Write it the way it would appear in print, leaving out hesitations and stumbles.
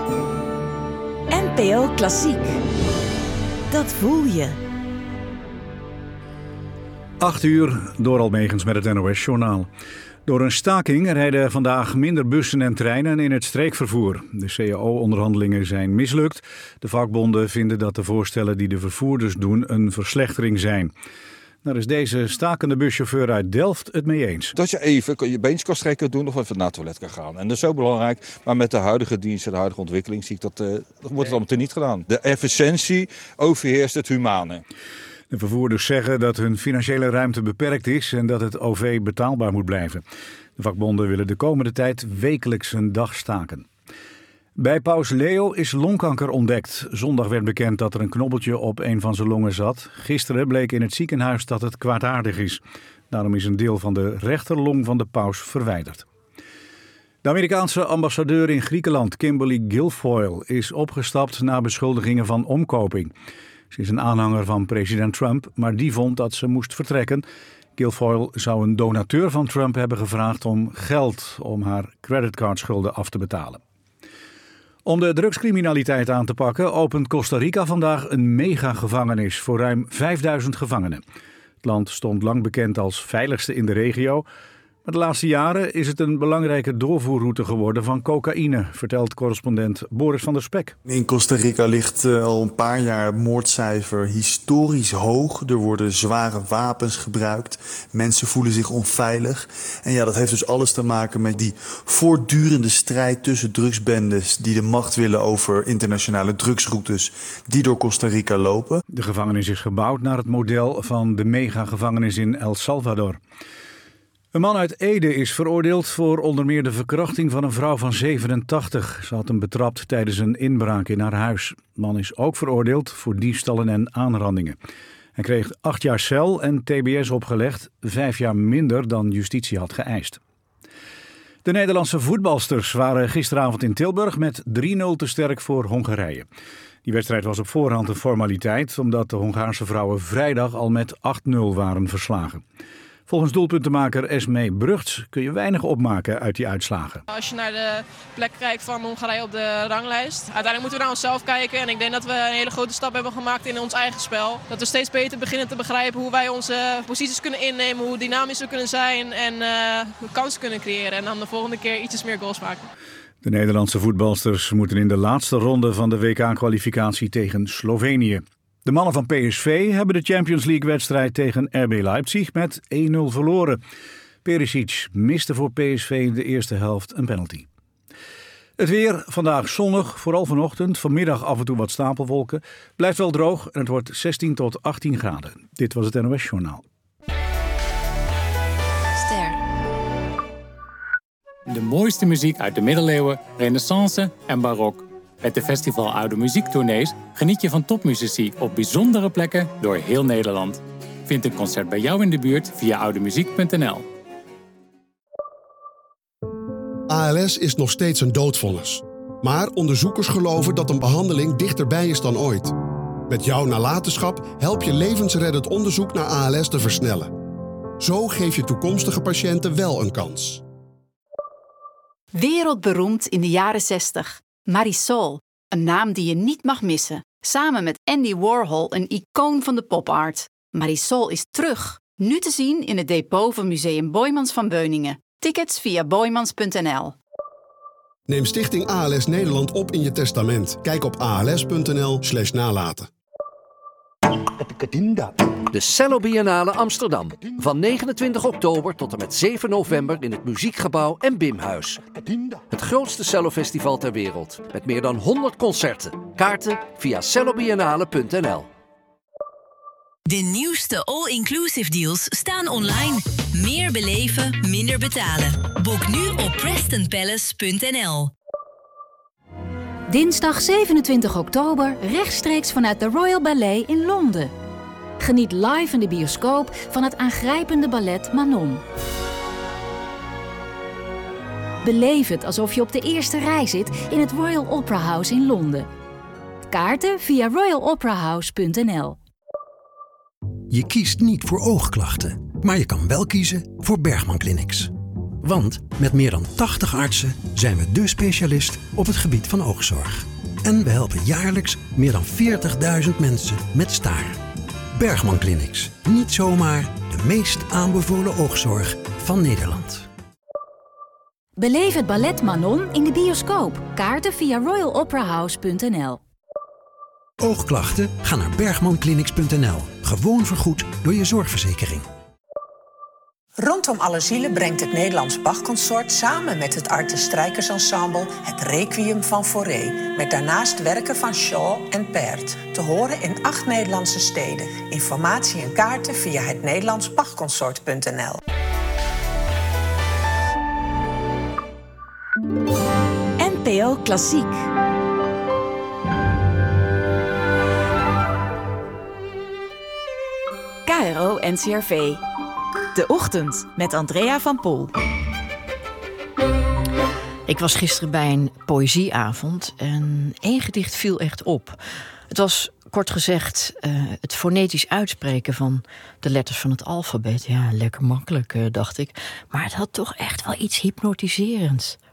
NPO Klassiek. Dat voel je. 8:00, Doral Megens met het NOS-journaal. Door een staking rijden vandaag minder bussen en treinen in het streekvervoer. De CAO-onderhandelingen zijn mislukt. De vakbonden vinden dat de voorstellen die de vervoerders doen een verslechtering zijn. Daar is deze stakende buschauffeur uit Delft het mee eens. Dat je even je beenskastrekken doen of even naar het toilet kan gaan. En dat is zo belangrijk. Maar met de huidige dienst en de huidige ontwikkeling zie ik dat wordt het allemaal teniet gedaan. De efficiëntie overheerst het humane. De vervoerders zeggen dat hun financiële ruimte beperkt is en dat het OV betaalbaar moet blijven. De vakbonden willen de komende tijd wekelijks een dag staken. Bij paus Leo is longkanker ontdekt. Zondag werd bekend dat er een knobbeltje op een van zijn longen zat. Gisteren bleek in het ziekenhuis dat het kwaadaardig is. Daarom is een deel van de rechterlong van de paus verwijderd. De Amerikaanse ambassadeur in Griekenland, Kimberly Guilfoyle, is opgestapt na beschuldigingen van omkoping. Ze is een aanhanger van president Trump, maar die vond dat ze moest vertrekken. Guilfoyle zou een donateur van Trump hebben gevraagd om geld om haar creditcardschulden af te betalen. Om de drugscriminaliteit aan te pakken opent Costa Rica vandaag een megagevangenis voor ruim 5000 gevangenen. Het land stond lang bekend als veiligste in de regio. Maar de laatste jaren is het een belangrijke doorvoerroute geworden van cocaïne, vertelt correspondent Boris van der Spek. In Costa Rica ligt al een paar jaar het moordcijfer historisch hoog. Er worden zware wapens gebruikt. Mensen voelen zich onveilig. En ja, dat heeft dus alles te maken met die voortdurende strijd tussen drugsbendes die de macht willen over internationale drugsroutes die door Costa Rica lopen. De gevangenis is gebouwd naar het model van de megagevangenis in El Salvador. Een man uit Ede is veroordeeld voor onder meer de verkrachting van een vrouw van 87. Ze had hem betrapt tijdens een inbraak in haar huis. De man is ook veroordeeld voor diefstallen en aanrandingen. Hij kreeg 8 jaar cel en tbs opgelegd, 5 jaar minder dan justitie had geëist. De Nederlandse voetbalsters waren gisteravond in Tilburg met 3-0 te sterk voor Hongarije. Die wedstrijd was op voorhand een formaliteit, omdat de Hongaarse vrouwen vrijdag al met 8-0 waren verslagen. Volgens doelpuntenmaker Esmee Brugts kun je weinig opmaken uit die uitslagen. Als je naar de plek kijkt van Hongarije op de ranglijst, uiteindelijk moeten we naar onszelf kijken. En ik denk dat we een hele grote stap hebben gemaakt in ons eigen spel. Dat we steeds beter beginnen te begrijpen hoe wij onze posities kunnen innemen, hoe dynamisch we kunnen zijn en kansen kunnen creëren. En dan de volgende keer ietsjes meer goals maken. De Nederlandse voetbalsters moeten in de laatste ronde van de WK-kwalificatie tegen Slovenië. De mannen van PSV hebben de Champions League-wedstrijd tegen RB Leipzig met 1-0 verloren. Perisic miste voor PSV in de eerste helft een penalty. Het weer, vandaag zonnig, vooral vanochtend. Vanmiddag af en toe wat stapelwolken. Blijft wel droog en het wordt 16 tot 18 graden. Dit was het NOS-journaal. Ster. De mooiste muziek uit de middeleeuwen, renaissance en barok. Met de Festival Oude Muziektournees geniet je van topmuzici op bijzondere plekken door heel Nederland. Vind een concert bij jou in de buurt via oudemuziek.nl. ALS is nog steeds een doodvonnis. Maar onderzoekers geloven dat een behandeling dichterbij is dan ooit. Met jouw nalatenschap help je levensreddend onderzoek naar ALS te versnellen. Zo geef je toekomstige patiënten wel een kans. Wereldberoemd in de jaren 60. Marisol, een naam die je niet mag missen. Samen met Andy Warhol, een icoon van de popart. Marisol is terug. Nu te zien in het depot van Museum Boijmans van Beuningen. Tickets via boijmans.nl. Neem Stichting ALS Nederland op in je testament. Kijk op als.nl/nalaten. De Cello Biennale Amsterdam. Van 29 oktober tot en met 7 november in het Muziekgebouw en Bimhuis. Het grootste cellofestival ter wereld. Met meer dan 100 concerten. Kaarten via cellobiennale.nl. De nieuwste all-inclusive deals staan online. Meer beleven, minder betalen. Boek nu op PrestonPalace.nl. Dinsdag 27 oktober rechtstreeks vanuit de Royal Ballet in Londen. Geniet live in de bioscoop van het aangrijpende ballet Manon. Beleef het alsof je op de eerste rij zit in het Royal Opera House in Londen. Kaarten via royaloperahouse.nl. Je kiest niet voor oogklachten, maar je kan wel kiezen voor Bergman Clinics. Want met meer dan 80 artsen zijn we dé specialist op het gebied van oogzorg. En we helpen jaarlijks meer dan 40.000 mensen met staren. Bergman Clinics. Niet zomaar de meest aanbevolen oogzorg van Nederland. Beleef het ballet Manon in de bioscoop. Kaarten via royaloperahouse.nl. Oogklachten? Ga naar bergmanclinics.nl. Gewoon vergoed door je zorgverzekering. Rondom alle zielen brengt het Nederlands Bachconsort samen met het Arte Strijkersensemble het Requiem van Fauré. Met daarnaast werken van Shaw en Pärt. Te horen in 8 Nederlandse steden. Informatie en kaarten via het Nederlandsbachconsort.nl. NPO Klassiek. KRO NCRV. De Ochtend met Andrea van Pol. Ik was gisteren bij een poëzieavond en 1 gedicht viel echt op. Het was kort gezegd het fonetisch uitspreken van de letters van het alfabet. Ja, lekker makkelijk, dacht ik. Maar het had toch echt wel iets hypnotiserends.